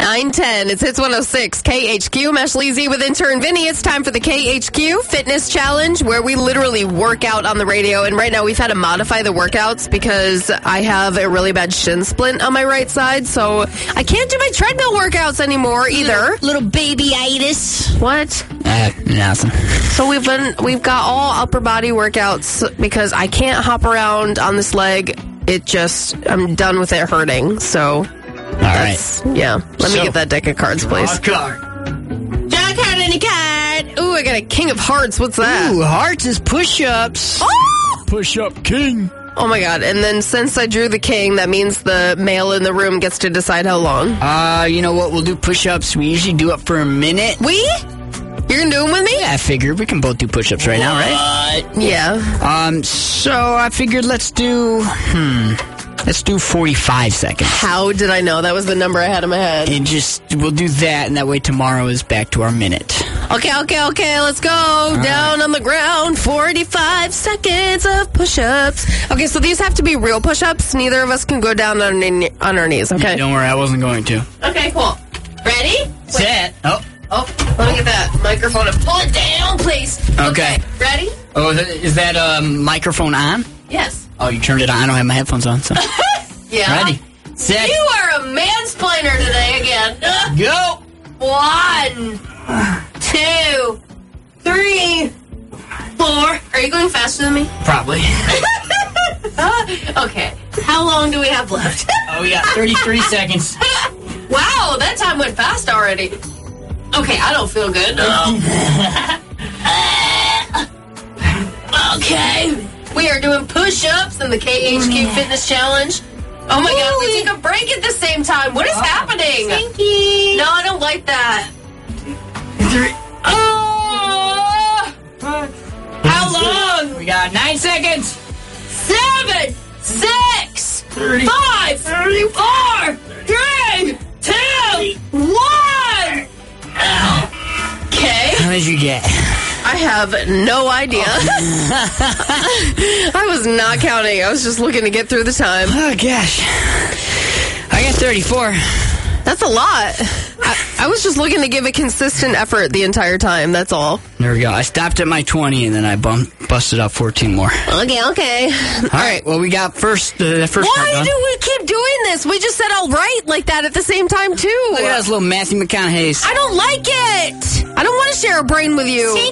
9:10. It's Hits 106. KHQ. Mesh Leezy with intern Vinny. It's time for the KHQ Fitness Challenge, where we literally work out on the radio. And right now we've had to modify the workouts because I have a really bad shin splint on my right side. So I can't do my treadmill workouts anymore either. Little babyitis. What? Nothing. So we've got all upper body workouts because I can't hop around on this leg. I'm done with it hurting. So, all right. Yeah. Let me get that deck of cards, please. Card. Jack card, any card. Ooh, I got a King of Hearts. What's that? Ooh, hearts is push-ups. Oh! Push-up king. Oh my god. And then since I drew the king, that means the male in the room gets to decide how long. You know what? We'll do push-ups. We usually do it for a minute. You're gonna do them with me? Yeah, I figured we can both do push-ups right now, right? Yeah. So I figured let's do 45 seconds. How did I know? That was the number I had in my head. We'll do that, and that way tomorrow is back to our minute. Okay, let's go. Down on the ground, 45 seconds of push-ups. Okay, so these have to be real push-ups. Neither of us can go down on our knees, okay? Don't worry, I wasn't going to. Okay, cool. Ready? Set. Oh, let me get that microphone and pull it down, please. Okay. Ready? Oh, is that microphone on? Yes. Oh, you turned it on. I don't have my headphones on, so. Yeah. Ready. Set. You are a mansplainer today again. Go. 1, 2, 3, 4. Are you going faster than me? Probably. Okay. How long do we have left? We got 33 seconds. Wow, that time went fast already. Okay, I don't feel good. Okay. We are doing push-ups in the KHQ Fitness Challenge. Oh my god, we took a break at the same time. What is happening? Stinky. No, I don't like that. How long? We got 9 seconds. 7, 6, 5, 4, 3, 2, 1. Okay. How did you get? I have no idea. I was not counting. I was just looking to get through the time. Oh, gosh. I got 34. That's a lot. I was just looking to give a consistent effort the entire time. That's all. There we go. I stopped at my 20, and then I busted out 14 more. Okay. All right. Well, we got the first Why part do we keep doing this? We just said all right like that at the same time, too. Look at us, little Matthew McConaughey's. I don't like it. I don't want to share a brain with you.